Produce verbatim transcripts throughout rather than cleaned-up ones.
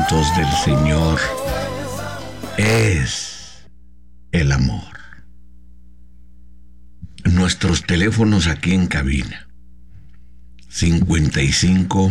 mandamientos del Señor es el amor. Nuestros teléfonos aquí en cabina: cincuenta y cinco,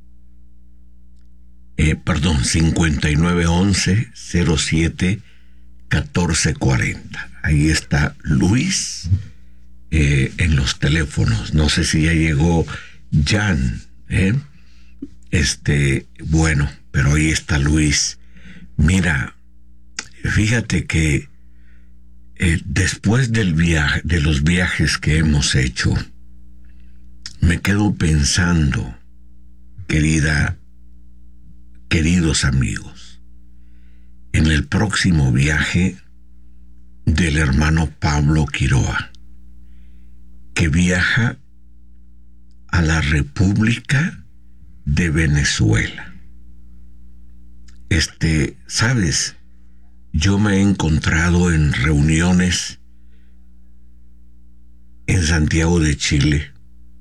eh, perdón, cincuenta y nueve once cero siete catorce cuarenta. Ahí está Luis eh, en los teléfonos. No sé si ya llegó Jan, ¿eh? Este, bueno, pero ahí está Luis. Mira, fíjate que eh, después del viaje, de los viajes que hemos hecho, me quedo pensando, querida, queridos amigos, en el próximo viaje del hermano Pablo Quiroa, que viaja a la República de Venezuela. Este, ¿sabes? Yo me he encontrado en reuniones en Santiago de Chile,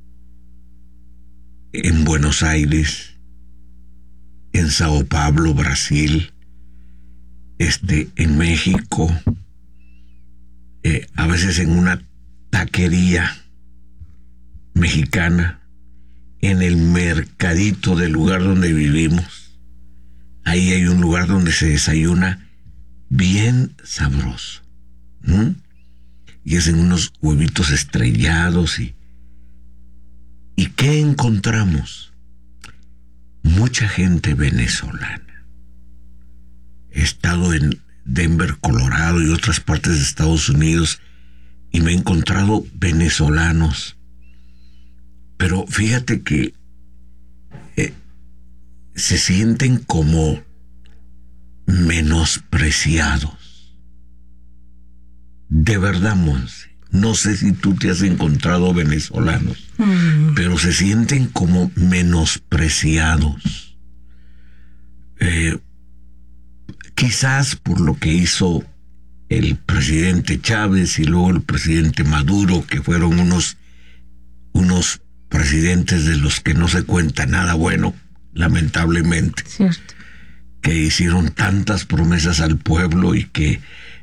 en Buenos Aires, en Sao Paulo, Brasil, este, en México, eh, a veces en una taquería mexicana, en el mercadito del lugar donde vivimos. Ahí hay un lugar donde se desayuna bien sabroso, ¿Mm? y hacen unos huevitos estrellados y ¿y qué encontramos? Mucha gente venezolana. He estado en Denver, Colorado y otras partes de Estados Unidos y me he encontrado venezolanos, pero fíjate que eh, se sienten como menospreciados. De verdad, Monse, no sé si tú te has encontrado venezolanos, mm. pero se sienten como menospreciados. Eh, quizás por lo que hizo el presidente Chávez y luego el presidente Maduro, que fueron unos, unos presidentes de los que no se cuenta nada bueno, lamentablemente. Cierto. Que hicieron tantas promesas al pueblo y que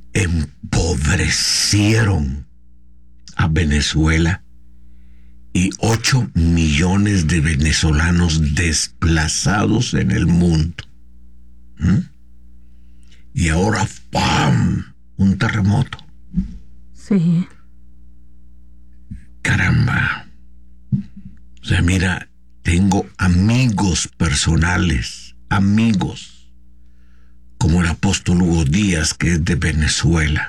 empobrecieron a Venezuela, y ocho millones de venezolanos desplazados en el mundo. ¿Mm? Y ahora, ¡pam!, un terremoto. Sí. Caramba. O sea, mira, tengo amigos personales, amigos, como el apóstol Hugo Díaz, que es de Venezuela,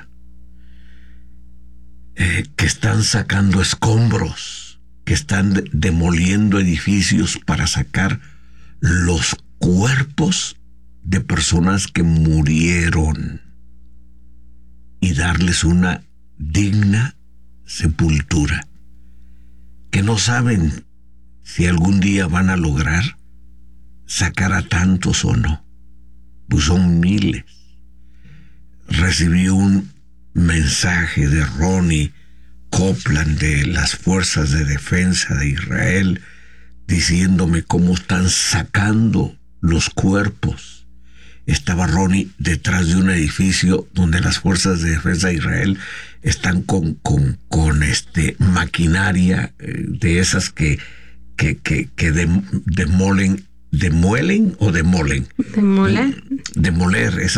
eh, que están sacando escombros, que están de- demoliendo edificios para sacar los cuerpos de personas que murieron y darles una digna sepultura, que no saben si algún día van a lograr sacar a tantos o no. Pues son miles. Recibí un mensaje de Ronnie Copeland de las Fuerzas de Defensa de Israel diciéndome cómo están sacando los cuerpos. Estaba Ronnie detrás de un edificio donde las Fuerzas de Defensa de Israel están con, con, con este maquinaria eh, de esas que, que, que, que dem, demolen, demuelen o demolen. ¿Demoler? Demoler, esas